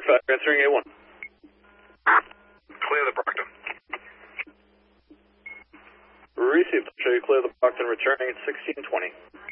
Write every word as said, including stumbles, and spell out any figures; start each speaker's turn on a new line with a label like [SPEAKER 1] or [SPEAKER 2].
[SPEAKER 1] five, answering A one.
[SPEAKER 2] Clear the Brockton.
[SPEAKER 1] Received. Show you clear the Brockton, returning at sixteen twenty.